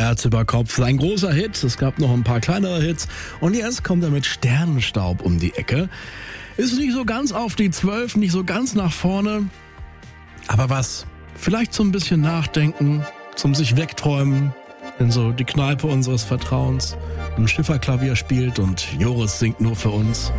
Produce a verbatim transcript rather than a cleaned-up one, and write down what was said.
Herz über Kopf, sein großer Hit. Es gab noch ein paar kleinere Hits. Und jetzt kommt er mit Sternenstaub um die Ecke. Ist nicht so ganz auf die Zwölf, nicht so ganz nach vorne. Aber was? Vielleicht so ein bisschen nachdenken, zum sich wegträumen, in so die Kneipe unseres Vertrauens, ein Schifferklavier spielt und Joris singt nur für uns.